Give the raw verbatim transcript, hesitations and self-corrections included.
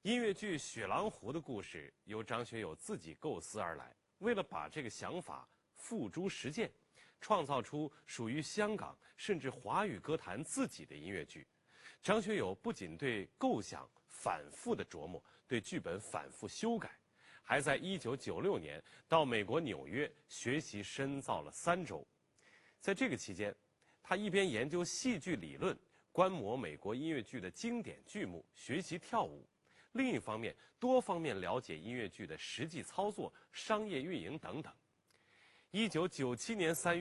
音乐剧《雪狼湖》的故事由张学友自己构思而来，为了把这个想法付诸实践，创造出属于香港甚至华语歌坛自己的音乐剧。张学友不仅对构想反复的琢磨，对剧本反复修改，还在一九九六年到美国纽约学习深造了三周。在这个期间，他一边研究戏剧理论，观摩美国音乐剧的经典剧目，学习跳舞；另一方面，多方面了解音乐剧的实际操作、商业运营等等。一九九七年三月。